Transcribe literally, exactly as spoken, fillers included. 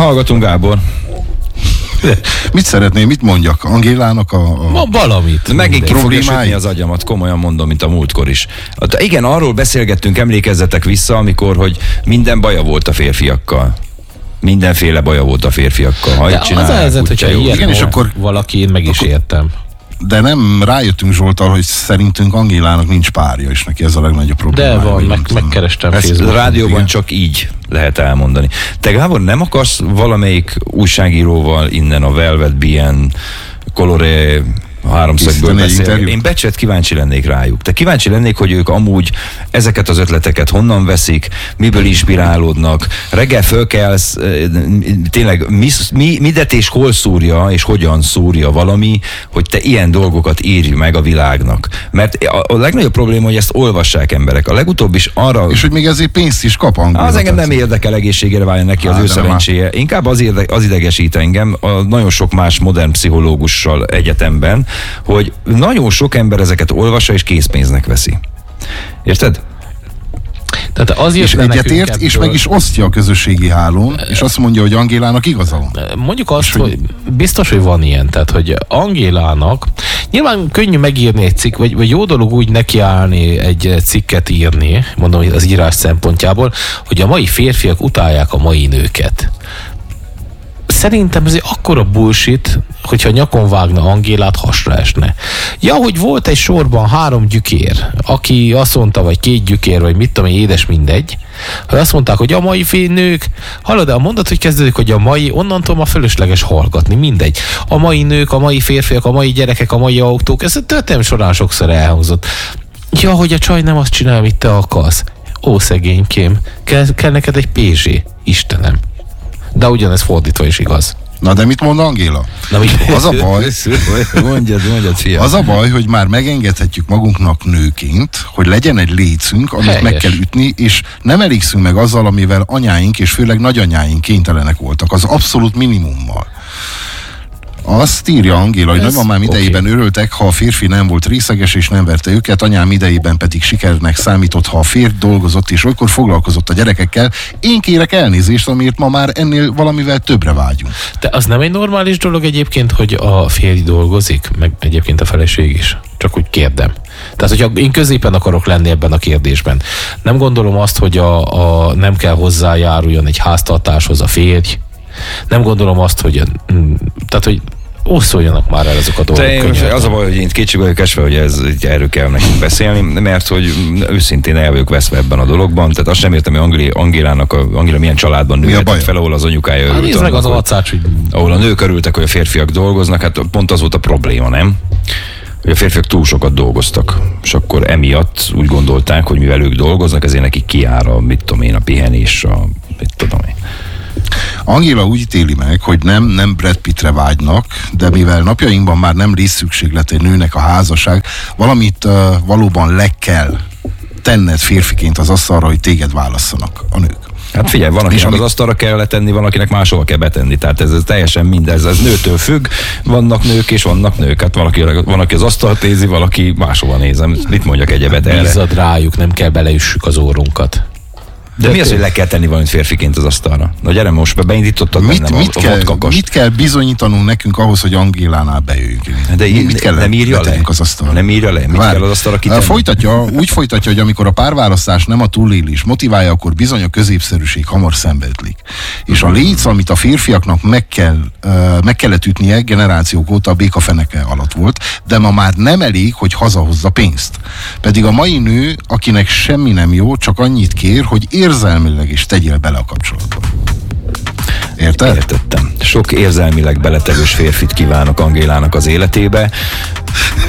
Hallgatunk, Gábor. Mit szeretném, mit mondjak? Angélának a, a valamit. Megint ki fogja sütni az agyamat, komolyan mondom, mint a múltkor is. Igen, arról beszélgettünk, emlékezzetek vissza, amikor, hogy minden baja volt a férfiakkal. Mindenféle baja volt a férfiakkal. Ha az a helyzet, hogyha ilyen igen, és akkor valaki, én meg is akkor, értem. De nem rájöttünk Zsoltal, hogy szerintünk Angélának nincs párja, és neki ez a legnagyobb probléma. De van, meg, megkerestem Facebookon. A rádióban igen. Csak így lehet elmondani. Te, Gábor, nem akarsz valamelyik újságíróval innen a Velvet bé en Coloré háromszögből beszélni? Én becset kíváncsi lennék rájuk. Te kíváncsi lennék, hogy ők amúgy ezeket az ötleteket honnan veszik, miből inspirálódnak, reggel fölkelsz, tényleg mi, mi, midet és hol szúrja, és hogyan szúrja valami, hogy te ilyen dolgokat írj meg a világnak. Mert a, a legnagyobb probléma, hogy ezt olvassák emberek. A legutóbb is arra... És hogy még ezért pénzt is kap angolul. Az engem nem érdekel, egészségére váljon neki az ő szerencséje. Inkább az, érde, az idegesít engem, a nagyon sok más modern pszichológussal egyetemben, hogy nagyon sok ember ezeket olvassa és készpénznek veszi. Érted? Tehát az és egyetért, ebből... és meg is osztja a közösségi hálón, és azt mondja, hogy Angélának igaza van. Mondjuk azt, hogy biztos, hogy van ilyen, tehát, hogy Angélának nyilván könnyű megírni egy cikk, vagy, vagy jó dolog úgy nekiállni egy cikket írni, mondom, az írás szempontjából, hogy a mai férfiak utálják a mai nőket. Szerintem ez egy akkora bullshit, hogyha nyakon vágna Angélát, hasra esne. Ja, hogy volt egy sorban három gyükér, aki azt mondta, vagy két gyükér, vagy mit tudom én, édes mindegy, hogy azt mondták, hogy a mai nők, hallod, de a mondat, hogy kezdődik, hogy a mai, onnantól már fölösleges hallgatni, mindegy. A mai nők, a mai férfiak, a mai gyerekek, a mai autók, ez a történelem során sokszor elhangzott. Ja, hogy a csaj nem azt csinál, amit te akarsz. Ó, szegénykém, kell, kell neked egy pé zé, Istenem. De ugyanez fordítva is igaz. Na de mit mond Angéla? Na, mit? Az a baj, mondjad, mondjad, fiam. Az a baj, hogy már megengedhetjük magunknak nőként, hogy legyen egy lécünk, amit helyes. Meg kell ütni, és nem elégszünk meg azzal, amivel anyáink és főleg nagyanyáink kénytelenek voltak, az abszolút minimummal. Azt írja Angéla, hogy nagymamám idejében okay. örültek, ha a férfi nem volt részeges és nem verte őket, anyám idejében pedig sikernek számított, ha a férj dolgozott és olykor foglalkozott a gyerekekkel. Én kérek elnézést, amiért ma már ennél valamivel többre vágyunk. De az nem egy normális dolog egyébként, hogy a férj dolgozik, meg egyébként a feleség is? Csak úgy kérdem. Tehát, hogyha én középen akarok lenni ebben a kérdésben, nem gondolom azt, hogy a, a nem kell hozzájáruljon egy háztartáshoz a férj. Nem gondolom azt, hogy tehát, hogy oszoljanak már el azok a dolgok. Az a baj, hogy én kétségbe vagyok esve, hogy ez, erről kell nekünk beszélni, mert hogy őszintén el vagyok veszve ebben a dologban, tehát azt sem értem, hogy Angéli, Angélának, a, Angéla milyen családban nőhetett fel, ahol az anyukája örült. Nézd meg az arcát, hogy... Ahol a nők örültek, hogy a férfiak dolgoznak, hát pont az volt a probléma, nem? Hogy a férfiak túl sokat dolgoztak, és akkor emiatt úgy gondolták, hogy mivel ők dolgoznak, ezért nekik kiár a, mit tudom én, a pihenés, a, mit tudom én. Angéla úgy ítéli meg, hogy nem, nem Brad Pittre vágynak, de mivel napjainkban már nem részszükséglet egy nőnek a házasság, valamit uh, valóban le kell tenned férfiként az asztalra, hogy téged válasszanak a nők. Hát figyelj, van, akinek az asztalra kell letenni, van, akinek máshova kell betenni. Tehát ez, ez teljesen mindez, ez nőtől függ. Vannak nők és vannak nők. Hát van, aki, van, aki az asztalt nézi, valaki máshova nézem. Mit mondjak egyebet erre? Bízzad rájuk, nem kell beleüssük az órunkat. De, De mi az, hogy le kell tenni valamit férfiként az asztalra? Na gyere, most beindítottad mit, bennem mit a, kell, a vodkakast. Mit kell bizonyítanunk nekünk ahhoz, hogy Angélánál bejöjjünk? De mit, mit kell nem írja le? Az asztalra? Nem írja le? Mit Vár, kell az asztalra kitenni? Folytatja, úgy folytatja, hogy amikor a párválasztás nem a túlélés motiválja, akkor bizony a középszerűség hamar szembeötlik. És a léc, amit a férfiaknak meg, kell, uh, meg kellett ütnie, generációk óta a békafeneke alatt volt, de ma már nem elég, hogy hazahozza pénzt. Pedig a mai nő, akinek semmi nem jó, csak annyit kér, hogy érzelmileg is tegyél bele a kapcsolatba. Érted? Értettem. Sok érzelmileg beletevős férfit kívánok Angélának az életébe.